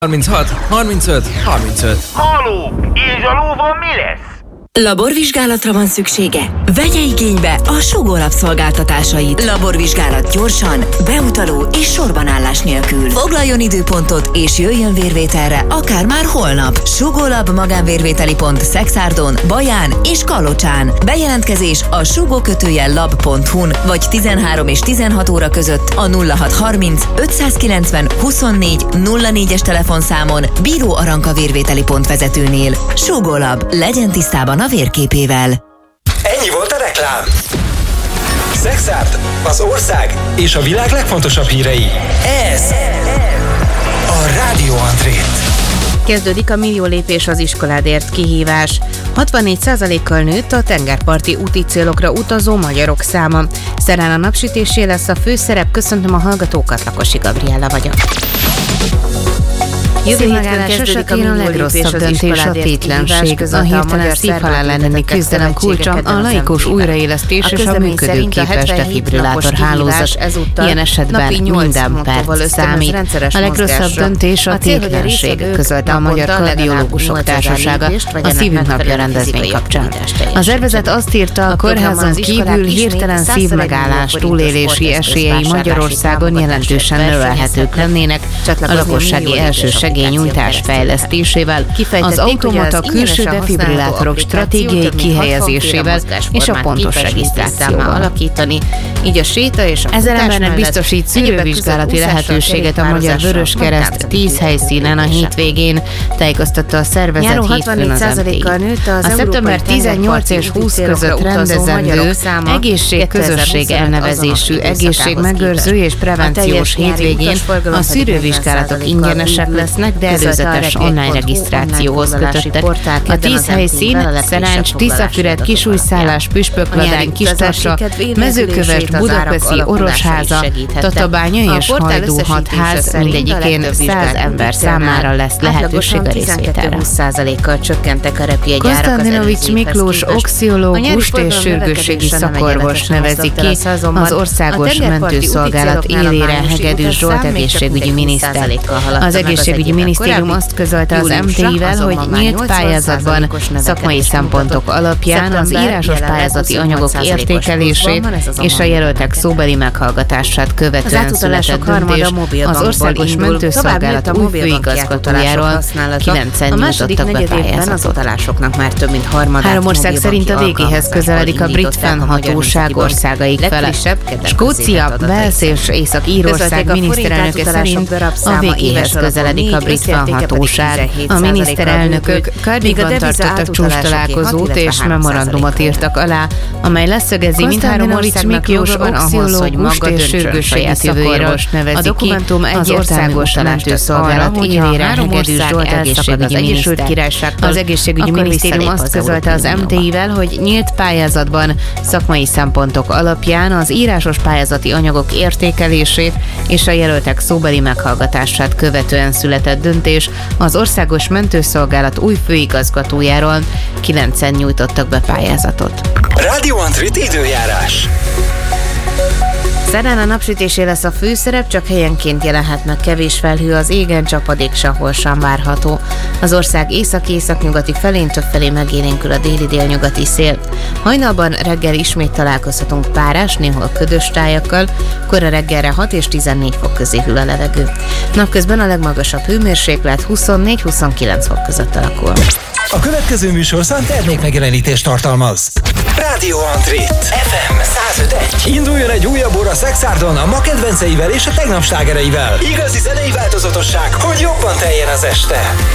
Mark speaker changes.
Speaker 1: 36, 35, 35.
Speaker 2: Halló! És a lóval mi lesz?
Speaker 3: Laborvizsgálatra van szüksége? Vegye igénybe a Sugó Lab szolgáltatásait. Laborvizsgálat gyorsan, beutaló és sorbanállás nélkül. Foglaljon időpontot és jöjjön vérvételre akár már holnap. Sugó Lab magánvérvételi pont Szekszárdon, Baján és Kalocsán. Bejelentkezés a sugó-lab.hu-n vagy 13 és 16 óra között a 0630 590 24 04-es telefonszámon Bíró Aranka vérvételi pont vezetőnél. Sugó Lab, legyen tisztában a vérképével.
Speaker 4: Ennyi volt a reklám. Szekszárd, az ország és a világ legfontosabb hírei. Ez a Rádió Andrét.
Speaker 5: Kezdődik a millió lépés az iskoládért kihívás. 64%-kal nőtt a tengerparti úti célokra utazó magyarok száma. Szerán a napsütésé lesz a főszerep. Köszöntöm a hallgatókat, Lakosi Gabriella vagyok. Jövő hétfőn kezdődik a legrosszabb döntés a tétlenség. A hirtelen szívhalál elleni küzdelem kulcsa a laikus újraélesztés és a működőképes defibrillátor hálózat. Ilyen esetben minden perc számít. A legrosszabb döntés a tétlenség, közölte a Magyar Kardiológusok Társasága a Szívünk Napja rendezvény kapcsán. A szervezet azt írta, a kórházon kívül hirtelen szívmegállás túlélési esélyei Magyarországon jelentősen növelhetők lennének a lakossági elsősegélynyújtás fejlesztésével, az automata külső defibrillátorok stratégiai kihelyezésével és a pontos regisztrációval alakítani. Így a séta és a
Speaker 3: ezer embernek biztosít szűrővizsgálati lehetőséget a Magyar Vöröskereszt 10 helyszínen a hétvégén, tájékoztatta a szervezet hétfőn az MTI. A szeptember 18 és 20 között rendezendő egészségközösség elnevezésű egészségmegőrző és prevenciós hétvégén a szűrővizsgálatok ingyenesek lesznek, de előzetes online regisztrációhoz kötöttek. A 10 helyszín Szerencs, Tiszafüred, Kisújszállás, Püspökladán, Kistassa, Mezőkövesd, Budapesti, Orosháza, Tatabánya és Hajdú-Hatház mindegyikén 100 ember számára lesz lehetőség a részvételre.
Speaker 5: 20%-kal csökkentek a repjegyárak.
Speaker 3: Konstantinovics Miklós oxiológust és sürgősségi szakorvos nevezi ki az Országos Mentőszolgálat élére Hegedűs Zsolt egészségügyi miniszter. Az egészségügyi minisztérium azt közölte az MTI-vel, hogy nyílt pályázatban szakmai szempontok alapján az írásos pályázati anyagok értékelését és a jelöltek szóbeli meghallgatását követően született döntés az Országos Mentőszolgálat új főigazgatójáról. 9-en nyújtottak be pályázatot.
Speaker 5: Már több mint harmadát
Speaker 3: 3 ország szerint a végéhez közeledik a brit fennhatóság országaik fele. Skócia, Wales és Észak-Írország miniszterelnöke szerint a végéhez közeledik a brit fennhatóság. A miniszterelnökök Cardiffban tartottak csúcstalálkozót és memorandumot írtak alá, amely leszögezi mindhárom országnak joga van ahhoz, hogy maga és sürgős saját jövőjéről nevezi ki az Országos Mentőszolgálat élére Hegedűs Zsolt egészségügyi miniszter. Az egészségügyi minisztérium azt közölte az MTI-vel, hogy nyílt pályázatban szakmai szempontok alapján az írásos pályázati anyagok értékelését és a jelöltek szóbeli meghallgatását követően született döntés az Országos Mentőszolgálat új főigazgatójáról. 9-en nyújtottak be pályázatot.
Speaker 4: Rádió Andrét időjárás.
Speaker 5: Szerán a napsütésé lesz a főszerep, csak helyenként jelenhet meg kevés felhő az égen, csapadék sehol sem várható. Az ország észak-északnyugati felén többfelé megélénkül a déli-délnyugati szél. Hajnalban reggel ismét találkozhatunk párás, néhol ködös tájakkal, kora reggelre 6 és 14 fok közé hűl a levegő. Napközben a legmagasabb hőmérséklet 24-29 fok között alakul.
Speaker 4: A következő műsorszám termékmegjelenítést tartalmaz. Rádió Andrét FM 105.1. Induljon egy újabb óra Szekszárdon a ma kedvenceivel és a tegnap slágereivel. Igazi zenei változatosság, hogy jobban teljen az este.